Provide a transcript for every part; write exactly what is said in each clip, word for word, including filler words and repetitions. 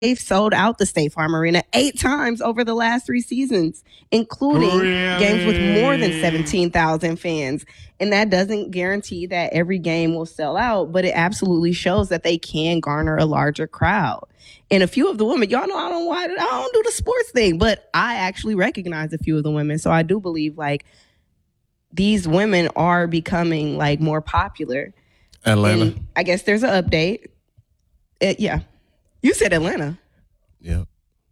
they've sold out the State Farm Arena eight times over the last three seasons, including really? games with more than seventeen thousand fans. And that doesn't guarantee that every game will sell out, but it absolutely shows that they can garner a larger crowd. And a few of the women, y'all know I don't why I don't do the sports thing, but I actually recognize a few of the women. So I do believe like these women are becoming like more popular. Atlanta. And I guess there's an update. It, yeah. You said Atlanta. Yeah.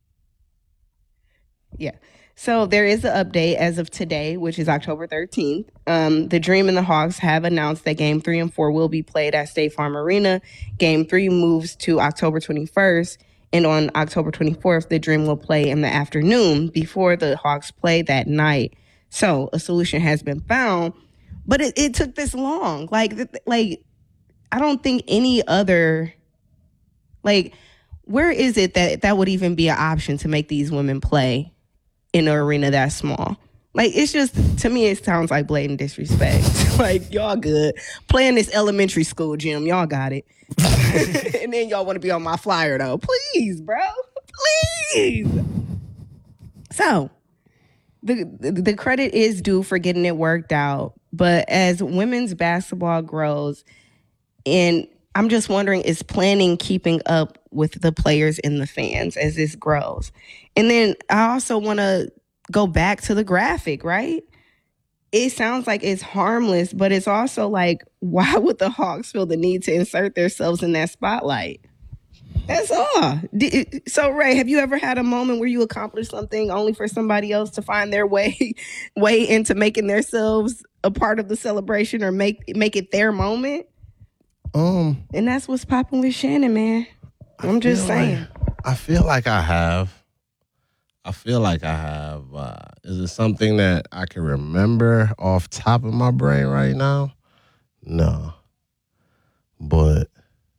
Yeah. So there is an update as of today, which is October thirteenth. Um, the Dream and the Hawks have announced that Game three and four will be played at State Farm Arena. Game three moves to October twenty-first. And on October twenty-fourth, the Dream will play in the afternoon before the Hawks play that night. So a solution has been found, but it, it took this long. Like, like I don't think any other, like, where is it that that would even be an option to make these women play in an arena that small? Like, it's just, to me, it sounds like blatant disrespect. Like, y'all good. Play in this elementary school gym. Y'all got it. And then y'all want to be on my flyer, though. Please, bro. Please. So, the, the the credit is due for getting it worked out. But as women's basketball grows, and I'm just wondering, is planning keeping up with the players and the fans as this grows? And then I also want to go back to the graphic, right? It sounds like it's harmless, but it's also like, why would the Hawks feel the need to insert themselves in that spotlight? That's all. So, Ray, have you ever had a moment where you accomplished something only for somebody else to find their way way into making themselves a part of the celebration or make make it their moment? Um, and that's what's popping with Shannon, man. I'm just saying. Like, I feel like I have. I feel like I have. Uh, is it something that I can remember off top of my brain right now? No. But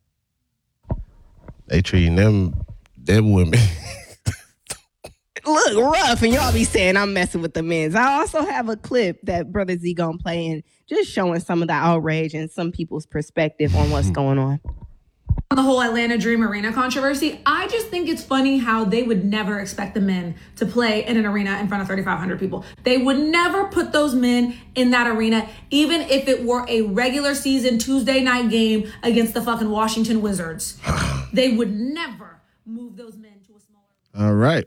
they treating them, them women. Look rough, and y'all be saying I'm messing with the men's. I also have a clip that Brother Z gonna play and just showing some of the outrage and some people's perspective on what's going on. The whole Atlanta Dream Arena controversy, I just think it's funny how they would never expect the men to play in an arena in front of thirty-five hundred people. They would never put those men in that arena, even if it were a regular season Tuesday night game against the fucking Washington Wizards. They would never move those men to a smaller. All right.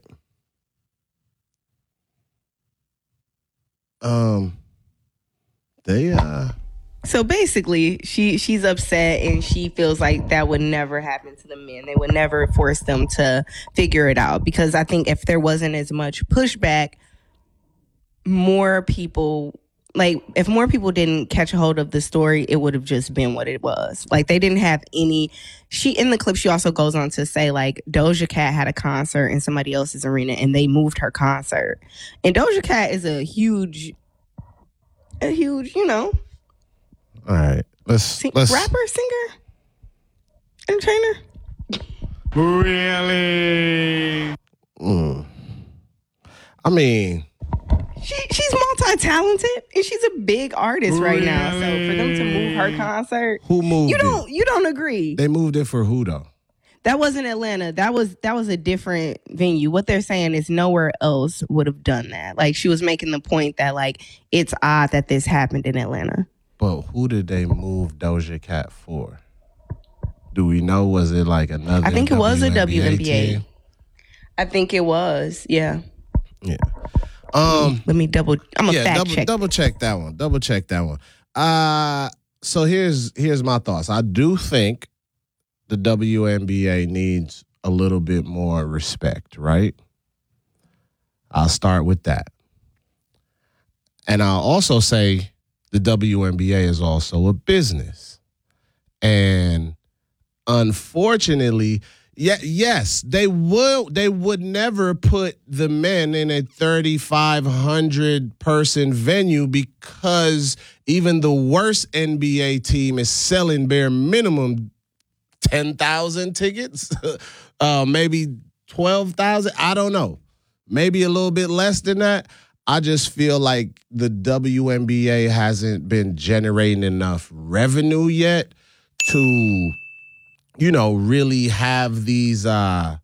Um, they, uh, So basically, she she's upset and she feels like that would never happen to the men. They would never force them to figure it out, because I think if there wasn't as much pushback, more people, like if more people didn't catch a hold of the story, it would have just been what it was. Like they didn't have any, she, in the clip, she also goes on to say like Doja Cat had a concert in somebody else's arena and they moved her concert. And Doja Cat is a huge, a huge, you know, all right, let's, Sing, let's rapper, singer, entertainer. Really? Mm. I mean, she she's multi-talented and she's a big artist really? right now. So for them to move her concert, who moved? You don't it? you don't agree? They moved it for who though? That wasn't Atlanta. That was that was a different venue. What they're saying is nowhere else would have done that. Like she was making the point that like it's odd that this happened in Atlanta. But who did they move Doja Cat for? Do we know? Was it like another? I think it was a W N B A. Team? I think it was. Yeah. Yeah. Um. Let me double. I'm a yeah, fact double, check. Double check that one. Double check that one. Uh. So here's here's my thoughts. I do think the W N B A needs a little bit more respect, right? I'll start with that. And I'll also say the W N B A is also a business. And unfortunately, yeah, yes, they will they would never put the men in a thirty-five hundred person venue because even the worst N B A team is selling bare minimum ten thousand tickets, uh, maybe twelve thousand. I don't know. Maybe a little bit less than that. I just feel like the W N B A hasn't been generating enough revenue yet to, you know, really have these uh,